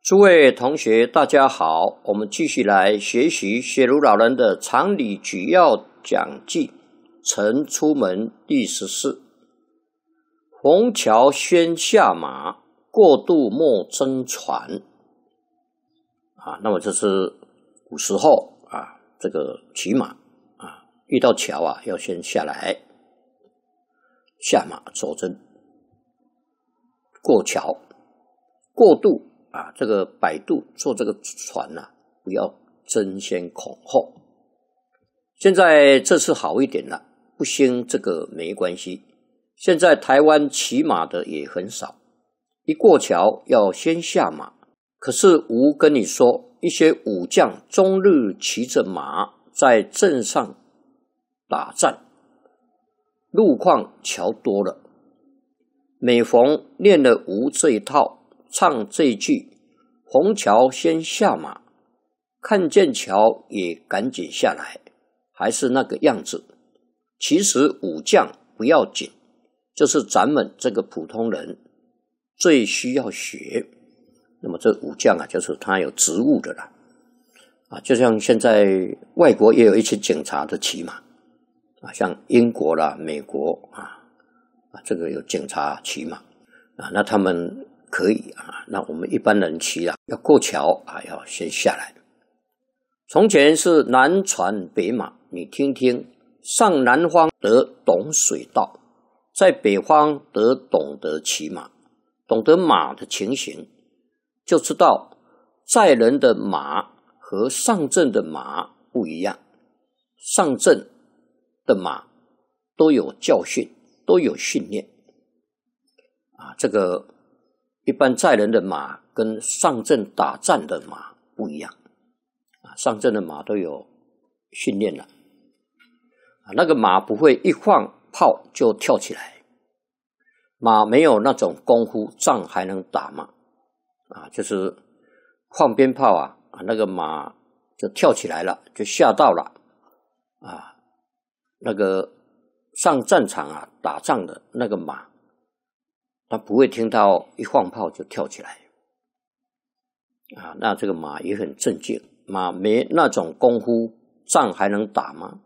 诸位同学，大家好，我们继续来学习学儒老人的常理举要讲记，晨出门第14。虹桥先下马，过渡莫争船。那么这是古时候这个骑马遇到桥要先下来，下马走着过桥，过渡这个摆渡坐这个船不要争先恐后。现在这次好一点了，不兴这个没关系。现在台湾骑马的也很少，一过桥要先下马。可是吾跟你说，一些武将终日骑着马在镇上打战，路况桥多了，每逢练了吾这一套，唱这一句虹桥先下马，看见桥也赶紧下来，还是那个样子。其实武将不要紧，就是咱们这个普通人最需要学。那么这武将就是他有职务的啦就像现在外国也有一些警察的骑马像英国啦、美国这个有警察骑马那他们可以那我们一般人骑要过桥要先下来。从前是南船北马，你听听，上南方得懂水道，在北方得懂得骑马，懂得马的情形，就知道载人的马和上阵的马不一样。上阵的马都有教训，都有训练这个一般载人的马跟上阵打战的马不一样上阵的马都有训练了那个马不会一放炮就跳起来，马没有那种功夫，仗还能打嘛就是放鞭炮那个马就跳起来了，就吓到了那个上战场打仗的那个马，他不会听到一放炮就跳起来那这个马也很镇静，马没那种功夫，仗还能打吗？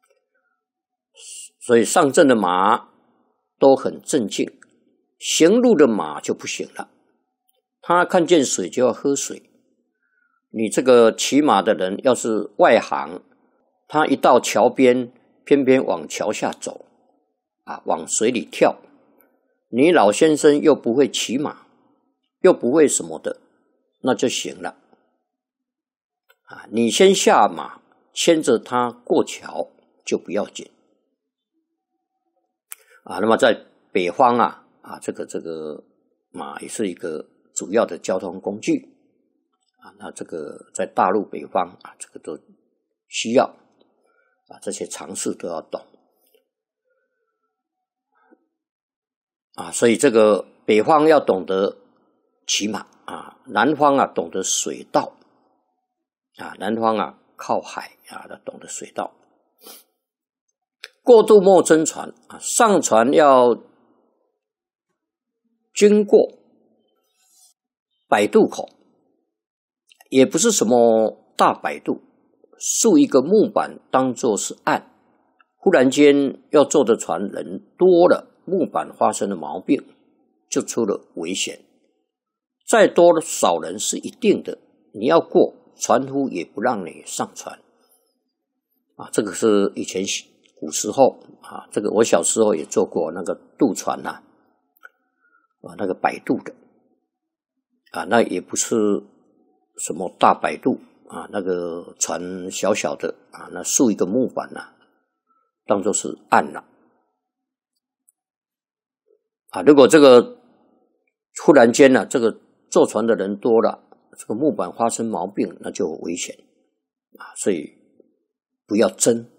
所以上阵的马都很镇静，行路的马就不行了，他看见水就要喝水。你这个骑马的人要是外行，他一到桥边偏偏往桥下走往水里跳，你老先生又不会骑马，又不会什么的，那就行了你先下马牵着他过桥就不要紧那么在北方这个马也是一个主要的交通工具那这个在大陆北方这个都需要这些常识都要懂所以这个北方要懂得骑马南方懂得水道南方靠海懂得水道。过渡莫争船上船要经过摆渡口，也不是什么大摆渡，竖一个木板当作是岸，忽然间要坐的船人多了，木板发生了毛病，就出了危险。再多少人是一定的，你要过，船夫也不让你上船这个是以前古时候这个我小时候也做过那个渡船那个摆渡的那也不是什么大摆渡那个船小小的那竖一个木板当作是岸了如果这个忽然间这个坐船的人多了，这个木板发生毛病，那就危险所以不要争